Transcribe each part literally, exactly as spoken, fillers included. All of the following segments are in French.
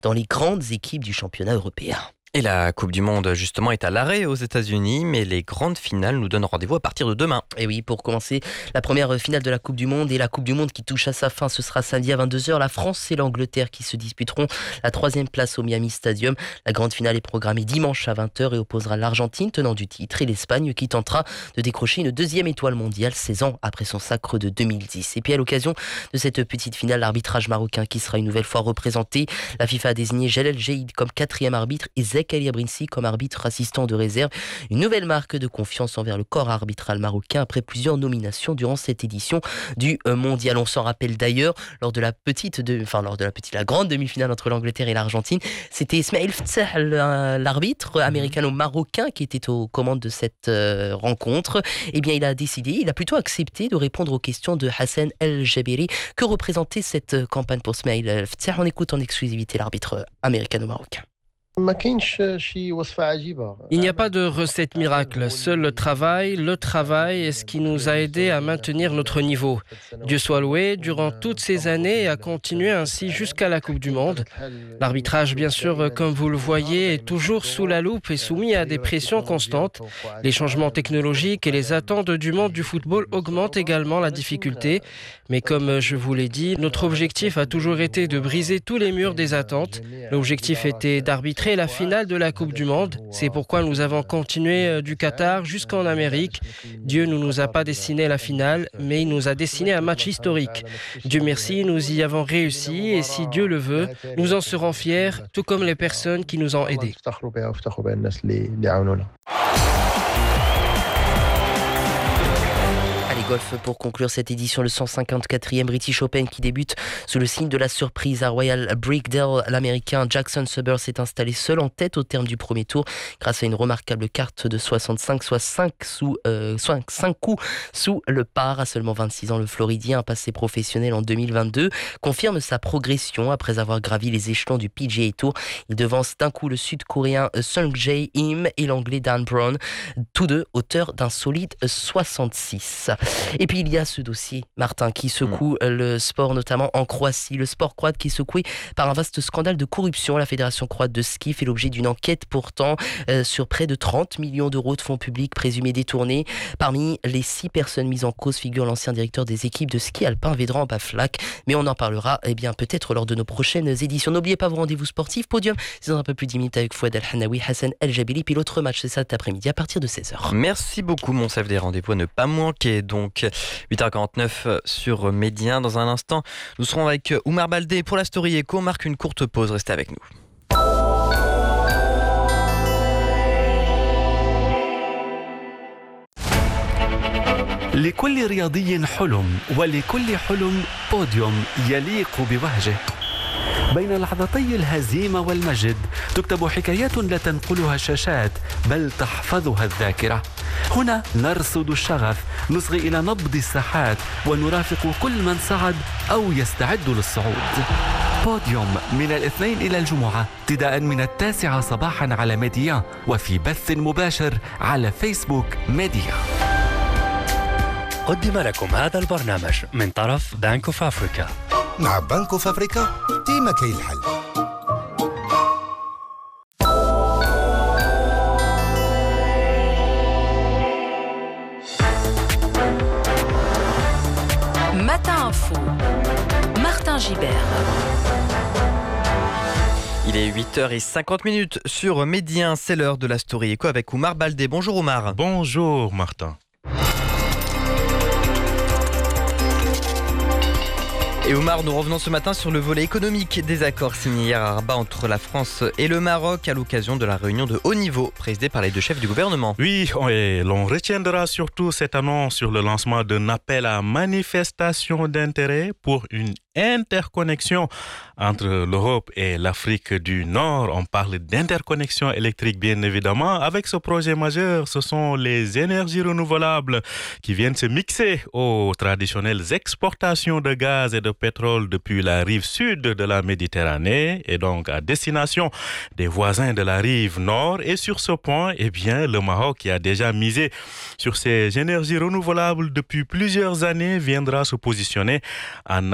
dans les grandes équipes du championnat européen. Et la Coupe du Monde, justement, est à l'arrêt aux États-Unis, mais les grandes finales nous donnent rendez-vous à partir de demain. Et oui, pour commencer, la première finale de la Coupe du Monde et la Coupe du Monde qui touche à sa fin, ce sera samedi à vingt-deux heures. La France et l'Angleterre qui se disputeront la troisième place au Miami Stadium. La grande finale est programmée dimanche à vingt heures et opposera l'Argentine, tenant du titre, et l'Espagne qui tentera de décrocher une deuxième étoile mondiale seize ans après son sacre de deux mille dix. Et puis à l'occasion de cette petite finale, l'arbitrage marocain qui sera une nouvelle fois représenté. La FIFA a désigné Jalel Jaïd comme quatrième arbitre et Zakaria Brinsi comme arbitre assistant de réserve. Une nouvelle marque de confiance envers le corps arbitral marocain après plusieurs nominations durant cette édition du mondial. On s'en rappelle d'ailleurs lors de la petite, de, enfin lors de la petite, la grande demi-finale entre l'Angleterre et l'Argentine. C'était Ismail Ftah, l'arbitre américano-marocain qui était aux commandes de cette euh, rencontre. Eh bien, il a décidé, il a plutôt accepté de répondre aux questions de Hassan El Jabiri. Que représentait cette campagne pour Ismail Ftah? On écoute en exclusivité l'arbitre américano-marocain. Il n'y a pas de recette miracle, seul le travail, le travail est ce qui nous a aidés à maintenir notre niveau. Dieu soit loué, durant toutes ces années et à continuer ainsi jusqu'à la Coupe du Monde. L'arbitrage, bien sûr, comme vous le voyez, est toujours sous la loupe et soumis à des pressions constantes. Les changements technologiques et les attentes du monde du football augmentent également la difficulté. Mais comme je vous l'ai dit, notre objectif a toujours été de briser tous les murs des attentes. L'objectif était d'arbitrer la finale de la Coupe du Monde. C'est pourquoi nous avons continué du Qatar jusqu'en Amérique. Dieu ne nous a pas destiné la finale, mais il nous a destiné un match historique. Dieu merci, nous y avons réussi et si Dieu le veut, nous en serons fiers, tout comme les personnes qui nous ont aidés. Allez, golf pour conclure cette édition, le cent cinquante-quatrième British Open qui débute sous le signe de la surprise à Royal Brickdale. L'Américain Jackson Suber s'est installé seul en tête au terme du premier tour grâce à une remarquable carte de soixante-cinq, soit cinq, sous, euh, cinq, cinq coups sous le par. À seulement vingt-six ans, le Floridien, un passé professionnel en deux mille vingt-deux, confirme sa progression après avoir gravi les échelons du P G A Tour. Il devance d'un coup le Sud-Coréen Sung Jae Im et l'Anglais Dan Brown, tous deux auteurs d'un solide soixante-six. Et puis il y a ce dossier, Martin, qui secoue le sport, notamment en Croatie. Le sport croate qui est secoué par un vaste scandale de corruption. La Fédération croate de ski fait l'objet d'une enquête pourtant euh, sur près de trente millions d'euros de fonds publics présumés détournés. Parmi les six personnes mises en cause figure l'ancien directeur des équipes de ski alpin Vedran Baflak. Mais on en parlera eh bien, peut-être lors de nos prochaines éditions. N'oubliez pas vos rendez-vous sportifs. Podium, c'est dans un peu plus de dix minutes avec Fouad El-Hanaoui, Hassan El Jabili. Puis l'autre match, c'est ça cet après-midi à partir de seize heures. Merci beaucoup, mon chef des rendez-vous à ne pas manquer. Donc, huit heures quarante-neuf sur Médien. Dans un instant, nous serons avec Oumar Baldé pour la Story Echo. On marque une courte pause. Restez avec nous. لكل رياضي حلم ولكل حلم بوديوم يليق بوهجه. بين لحظتي الهزيمة والمجد تكتب حكايات لا تنقلها الشاشات بل تحفظها الذاكرة. هنا نرصد الشغف، نصغي إلى نبض الساحات ونرافق كل من صعد أو يستعد للصعود. بوديوم من الاثنين إلى الجمعة ابتداء من التاسعة صباحا على ميديا وفي بث مباشر على فيسبوك ميديا. قدم لكم هذا البرنامج من طرف بانك اوف افريكا. مع بنك اوف افريكا ديما كاين الحل. Matin Info, Martin Gibert. Il est huit heures cinquante sur Médien, c'est l'heure de la Story Echo avec Oumar Baldé. Bonjour Oumar. Bonjour Martin. Et Oumar, nous revenons ce matin sur le volet économique des accords signés hier à Rabat entre la France et le Maroc à l'occasion de la réunion de haut niveau présidée par les deux chefs du gouvernement. Oui, et l'on retiendra surtout cette annonce sur le lancement d'un appel à manifestation d'intérêt pour une interconnexion entre l'Europe et l'Afrique du Nord. On parle d'interconnexion électrique, bien évidemment. Avec ce projet majeur, ce sont les énergies renouvelables qui viennent se mixer aux traditionnelles exportations de gaz et de pétrole depuis la rive sud de la Méditerranée et donc à destination des voisins de la rive nord. Et sur ce point, eh bien, le Maroc, qui a déjà misé sur ces énergies renouvelables depuis plusieurs années, viendra se positionner en acteur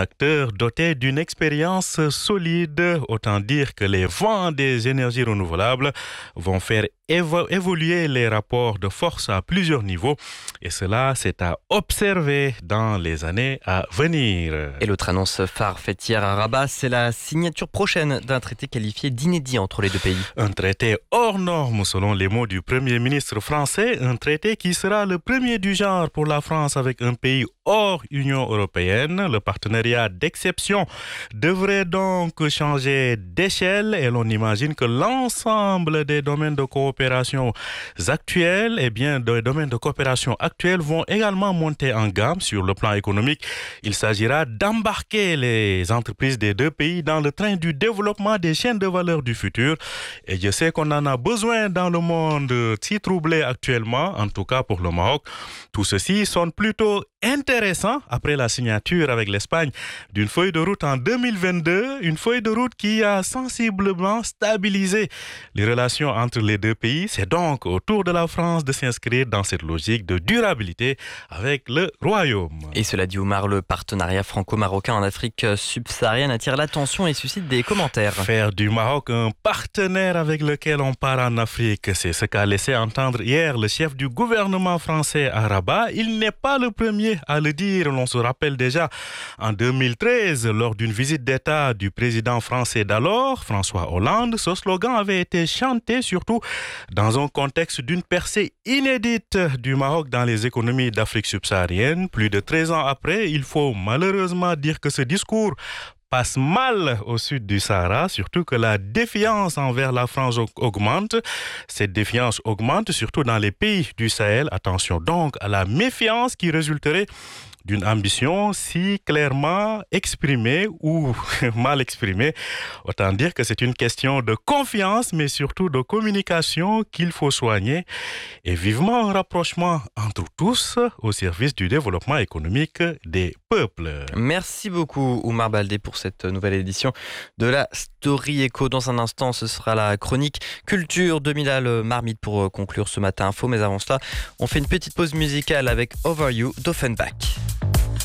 acteurs dotés d'une expérience solide. Autant dire que les vents des énergies renouvelables vont faire évo- évoluer les rapports de force à plusieurs niveaux. Et cela, c'est à observer dans les années à venir. Et l'autre annonce phare faite hier à Rabat, c'est la signature prochaine d'un traité qualifié d'inédit entre les deux pays. Un traité hors norme, selon les mots du Premier ministre français. Un traité qui sera le premier du genre pour la France avec un pays hors Union européenne. Le partenariat d'exception devrait donc changer d'échelle et l'on imagine que l'ensemble des domaines de coopération actuels, eh bien, des domaines de coopération actuels vont également monter en gamme sur le plan économique. Il s'agira d'embarquer les entreprises des deux pays dans le train du développement des chaînes de valeur du futur. Et je sais qu'on en a besoin dans le monde si troublé actuellement, en tout cas pour le Maroc. Tout ceci sonne plutôt intéressant après la signature avec l'Espagne d'une feuille de route en deux mille vingt-deux, une feuille de route qui a sensiblement stabilisé les relations entre les deux pays. C'est donc au tour de la France de s'inscrire dans cette logique de durabilité avec le Royaume. Et cela dit, Oumar, le partenariat franco-marocain en Afrique subsaharienne attire l'attention et suscite des commentaires. Faire du Maroc un partenaire avec lequel on part en Afrique, c'est ce qu'a laissé entendre hier le chef du gouvernement français à Rabat. Il n'est pas le premier à le dire. On se rappelle déjà en deux mille treize, lors d'une visite d'État du président français d'alors, François Hollande, ce slogan avait été chanté surtout dans un contexte d'une percée inédite du Maroc dans les économies d'Afrique subsaharienne. Plus de treize ans après, il faut malheureusement dire que ce discours passe mal au sud du Sahara, surtout que la défiance envers la France augmente. Cette défiance augmente surtout dans les pays du Sahel. Attention donc à la méfiance qui résulterait d'une ambition si clairement exprimée ou mal exprimée. Autant dire que c'est une question de confiance, mais surtout de communication qu'il faut soigner et vivement un rapprochement entre tous au service du développement économique des peuples. Merci beaucoup Oumar Baldé pour cette nouvelle édition de la Story Echo. Dans un instant, ce sera la chronique Culture de Milal Marmite pour conclure ce matin info. Mais avant cela, on fait une petite pause musicale avec Over You d'Offenbach.